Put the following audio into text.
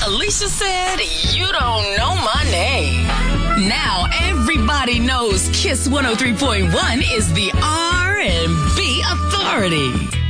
Alicia said, "You don't know my name." Now everybody knows Kiss 103.1 is the R&B authority.